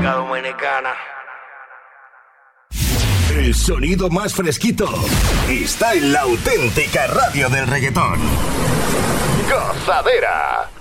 República Dominicana. El sonido más fresquito está en la auténtica radio del reggaetón. Gozadera.